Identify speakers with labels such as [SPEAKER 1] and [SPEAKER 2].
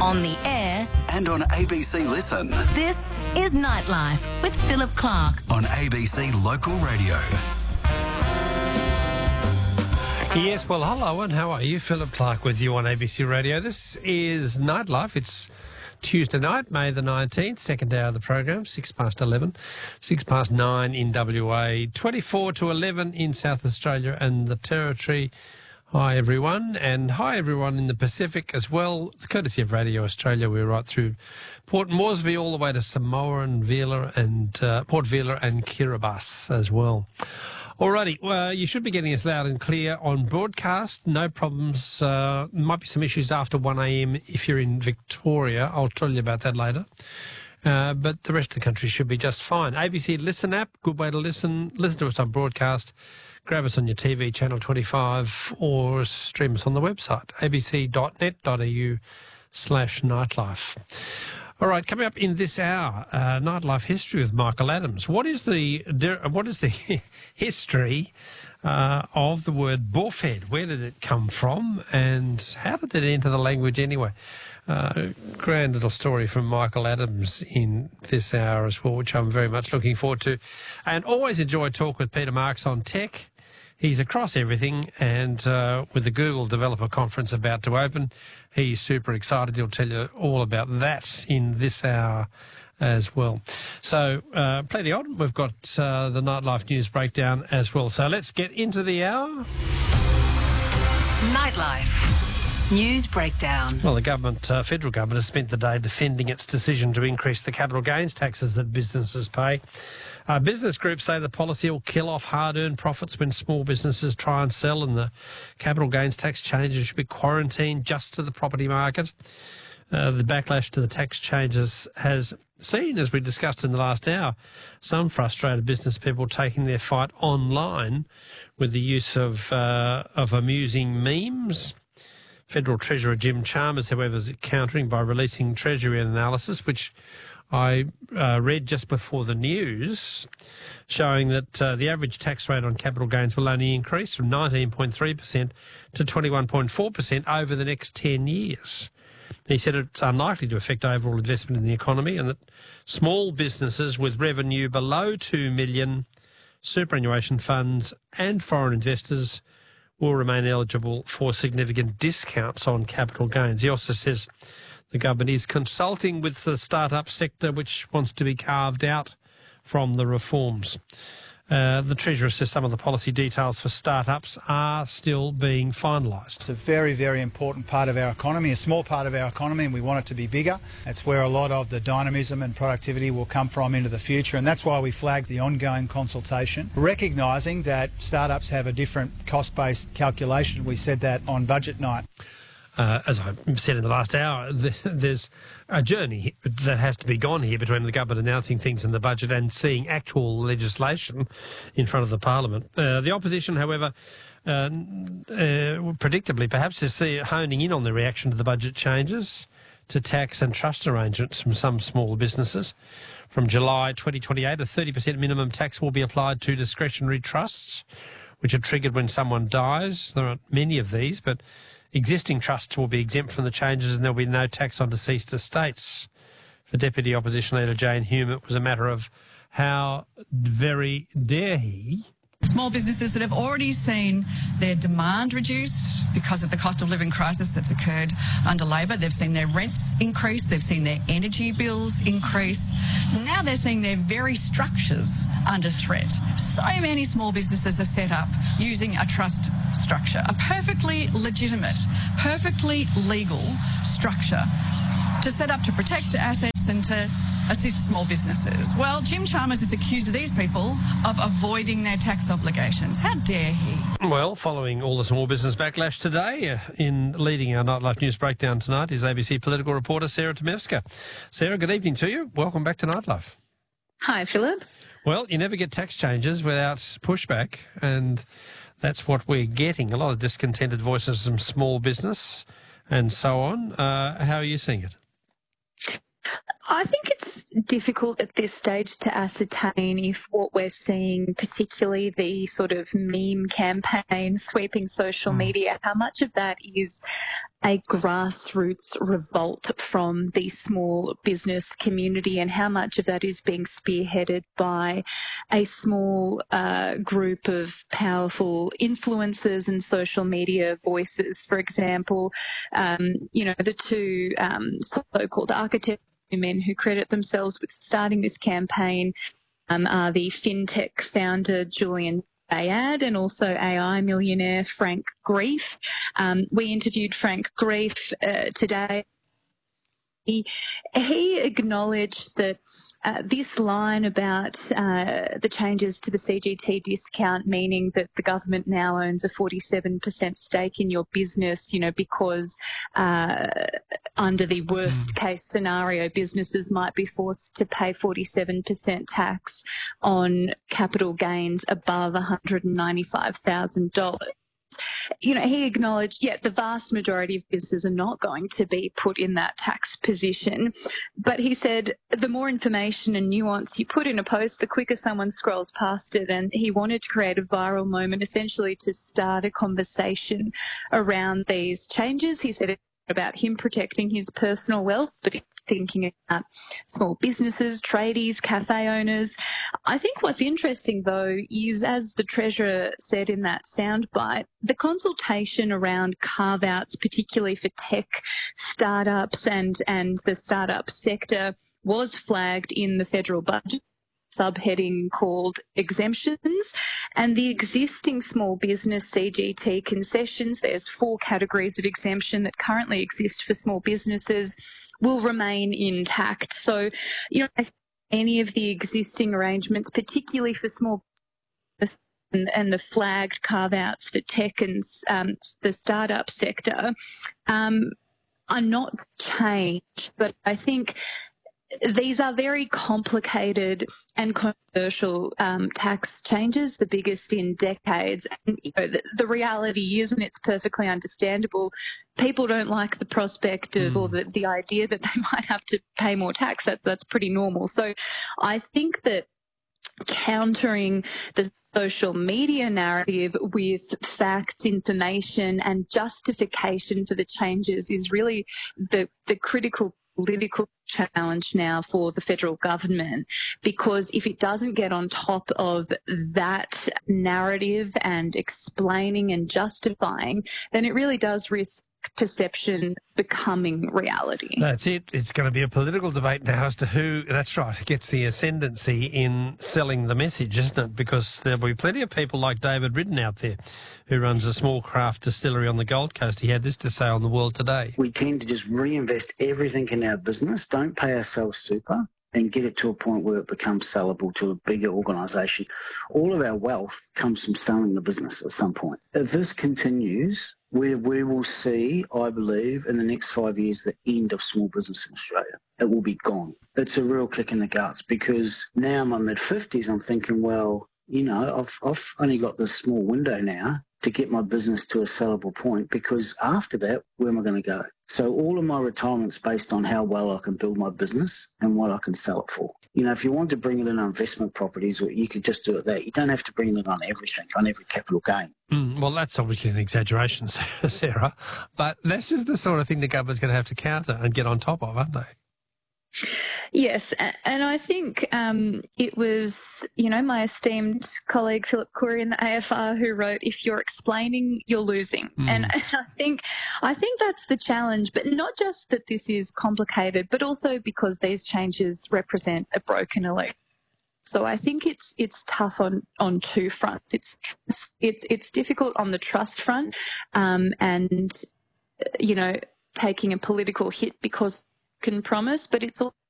[SPEAKER 1] on the air,
[SPEAKER 2] and on ABC Listen.
[SPEAKER 1] this is Nightlife with Philip Clark.
[SPEAKER 2] On ABC Local Radio.
[SPEAKER 3] Yes, well, hello and how are you? Philip Clark with you on ABC Radio. This is Nightlife. It's Tuesday night, May the 19th, second hour of the program, 11, 9 in WA, 24 to 11 in South Australia and the Territory. Hi, everyone, and hi, everyone in the Pacific as well. Courtesy of Radio Australia, we're right through Port Moresby all the way to Samoa and Vila and Port Vila and Kiribati as well. Alrighty, well, you should be getting us loud and clear on broadcast. No problems. Might be some issues after 1 a.m. if you're in Victoria. I'll tell you about that later. But the rest of the country should be just fine. ABC Listen app, good way to listen. Listen to us on broadcast. Grab us on your TV, Channel 25, or stream us on the website, abc.net.au/nightlife. All right, coming up in this hour, Nightlife History with Michael Adams. What is the history of the word buffhead? Where did it come from, and how did it enter the language anyway? Grand little story from Michael Adams in this hour as well, which I'm very much looking forward to. And always enjoy a talk with Peter Marks on tech. He's across everything, and with the Google Developer Conference about to open, he's super excited. He'll tell you all about that in this hour as well. So, plenty on. We've got the Nightlife News Breakdown as well. So let's get into the hour.
[SPEAKER 1] Nightlife News Breakdown.
[SPEAKER 3] Well, the government, federal government, has spent the day defending its decision to increase the capital gains taxes that businesses pay. Business groups say the policy will kill off hard-earned profits when small businesses try and sell, and the capital gains tax changes should be quarantined just to the property market. The backlash to the tax changes has seen, as we discussed in the last hour, some frustrated business people taking their fight online with the use of amusing memes. Federal Treasurer Jim Chalmers, however, is countering by releasing Treasury analysis, which I read just before the news, showing that the average tax rate on capital gains will only increase from 19.3% to 21.4% over the next 10 years. He said it's unlikely to affect overall investment in the economy, and that small businesses with revenue below $2 million, superannuation funds and foreign investors will remain eligible for significant discounts on capital gains. He also says the government is consulting with the start-up sector, which wants to be carved out from the reforms. The Treasurer says some of the policy details for start-ups are still being finalised.
[SPEAKER 4] It's a very, very important part of our economy, a small part of our economy, and we want it to be bigger. That's where a lot of the dynamism and productivity will come from into the future, and that's why we flagged the ongoing consultation, recognising that start-ups have a different cost-based calculation. We said that on budget night.
[SPEAKER 3] As I said in the last hour, there's a journey that has to be gone here between the government announcing things in the budget and seeing actual legislation in front of the Parliament. The opposition, however, predictably perhaps, is honing in on the reaction to the budget changes to tax and trust arrangements from some small businesses. From July 2028, a 30% minimum tax will be applied to discretionary trusts, which are triggered when someone dies. There aren't many of these, but existing trusts will be exempt from the changes, and there will be no tax on deceased estates. For Deputy Opposition Leader Jane Hume, it was a matter of how very dare he.
[SPEAKER 5] Small businesses that have already seen their demand reduced because of the cost of living crisis that's occurred under Labor. They've seen their rents increase. They've seen their energy bills increase. Now they're seeing their very structures under threat. So many small businesses are set up using a trust structure, a perfectly legitimate, perfectly legal structure to set up to protect assets and to assist small businesses. Well, Jim Chalmers is accused of these people of avoiding their tax obligations. How dare he?
[SPEAKER 3] Well, following all the small business backlash today, in leading our Nightlife News Breakdown tonight is ABC political reporter Sarah Tomevska. Sarah, good evening to you. Welcome back to Nightlife.
[SPEAKER 6] Hi, Philip.
[SPEAKER 3] Well, you never get tax changes without pushback, and that's what we're getting. A lot of discontented voices from small business and so on. How are you seeing it?
[SPEAKER 6] I think it's difficult at this stage to ascertain if what we're seeing, particularly the sort of meme campaign sweeping social media, how much of that is a grassroots revolt from the small business community and how much of that is being spearheaded by a small group of powerful influencers and social media voices. For example, the two so-called architects, men who credit themselves with starting this campaign are the fintech founder Julian Bayad and also AI millionaire Frank Greif. We interviewed Frank Greif today. He acknowledged that this line about the changes to the CGT discount, meaning that the government now owns a 47% stake in your business, because under the worst case scenario, businesses might be forced to pay 47% tax on capital gains above $195,000. He acknowledged, the vast majority of businesses are not going to be put in that tax position. But he said the more information and nuance you put in a post, the quicker someone scrolls past it. And he wanted to create a viral moment, essentially to start a conversation around these changes. He said it's about him protecting his personal wealth, but he's thinking about small businesses, tradies, cafe owners. I think what's interesting, though, is, as the Treasurer said in that soundbite, the consultation around carve-outs, particularly for tech startups and the startup sector, was flagged in the federal budget subheading called exemptions, and the existing small business CGT concessions, there's 4 categories of exemption that currently exist for small businesses, will remain intact. So, I think any of the existing arrangements, particularly for small business and the flagged carve-outs for tech and the startup sector, are not changed, but I think these are very complicated and controversial tax changes, the biggest in decades. And the reality is, and it's perfectly understandable, people don't like the prospect of or the idea that they might have to pay more tax. That's pretty normal. So I think that countering the social media narrative with facts, information and justification for the changes is really the critical political challenge now for the federal government, because if it doesn't get on top of that narrative and explaining and justifying, then it really does risk perception becoming reality.
[SPEAKER 3] That's it. It's going to be a political debate now as to who, that's right, gets the ascendancy in selling the message, isn't it? Because there'll be plenty of people like David Ridden out there who runs a small craft distillery on the Gold Coast. He had this to say on The World Today.
[SPEAKER 7] We tend to just reinvest everything in our business, don't pay ourselves super, and get it to a point where it becomes sellable to a bigger organisation. All of our wealth comes from selling the business at some point. If this continues, we will see, I believe, in the next 5 years, the end of small business in Australia. It will be gone. It's a real kick in the guts, because now in my mid-50s, I'm thinking, well, I've only got this small window now to get my business to a sellable point, because after that, where am I going to go? So all of my retirement's based on how well I can build my business and what I can sell it for. If you want to bring it in on investment properties, or you could just do it there. You don't have to bring it on everything, on every capital gain.
[SPEAKER 3] Well, that's obviously an exaggeration, Sarah, but this is the sort of thing the government's going to have to counter and get on top of, aren't they?
[SPEAKER 6] Yes, and I think it was, my esteemed colleague Philip Coury in the AFR who wrote, "If you're explaining, you're losing." And I think that's the challenge, but not just that this is complicated, but also because these changes represent a broken election. So I think it's tough on 2 fronts. It's difficult on the trust front, and taking a political hit because can promise, but it's also